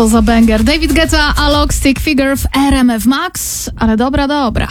To za banger. David Guetta, Alok, Stick Figure w RMF Max. Ale dobra.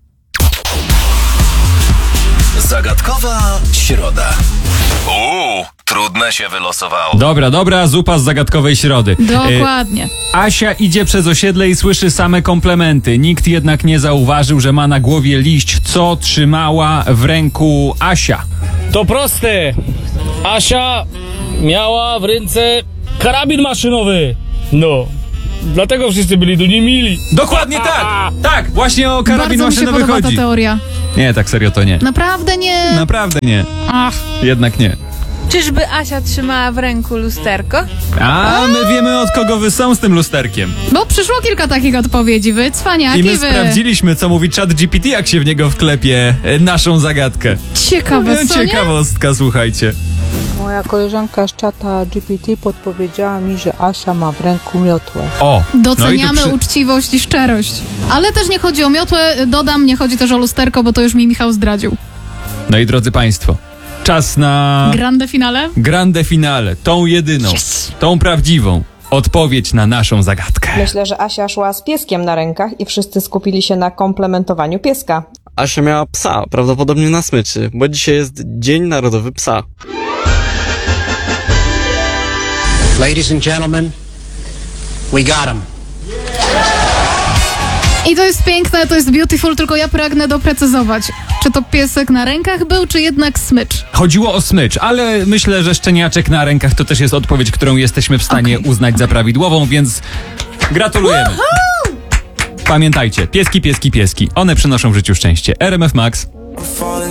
Zagadkowa środa. Trudne się wylosowało. Dobra, zupa z zagadkowej środy. Dokładnie. Asia idzie przez osiedle i słyszy same komplementy. Nikt jednak nie zauważył, że ma na głowie liść. Co trzymała w ręku Asia? To proste. Asia miała w ręce karabin maszynowy. No. Dlatego wszyscy byli do niej mili. Dokładnie tak! Tak, właśnie o karabin Bardzo mi się maszynowy podoba chodzi. ta teoria. Nie, tak serio to nie. Naprawdę nie. Naprawdę nie. Ach. Jednak nie. Czyżby Asia trzymała w ręku lusterko? A my wiemy, od kogo wy są z tym lusterkiem. Bo przyszło kilka takich odpowiedzi. Wy cwaniaki, I my wy. sprawdziliśmy, co mówi ChatGPT, jak się w niego wklepie naszą zagadkę. Ciekawe, co nie? Ciekawostka, słuchajcie. Moja koleżanka z czata GPT podpowiedziała mi, że Asia ma w ręku miotłę. O! Doceniamy uczciwość i szczerość. Ale też nie chodzi o miotłę, dodam, nie chodzi też o lusterko, bo to już mi Michał zdradził. No i drodzy państwo, czas na Grande finale? tą jedyną, tą prawdziwą odpowiedź na naszą zagadkę. Myślę, że Asia szła z pieskiem na rękach i wszyscy skupili się na komplementowaniu pieska. Asia miała psa, prawdopodobnie na smyczy, bo dzisiaj jest Dzień Narodowy Psa. Ladies and gentlemen, we got him. I to jest piękne, to jest beautiful, tylko ja pragnę doprecyzować. Czy to piesek na rękach był, czy jednak smycz? Chodziło o smycz, ale myślę, że szczeniaczek na rękach to też jest odpowiedź, którą jesteśmy w stanie uznać za prawidłową, więc gratulujemy. Pamiętajcie, pieski. One przynoszą w życiu szczęście. RMF Max.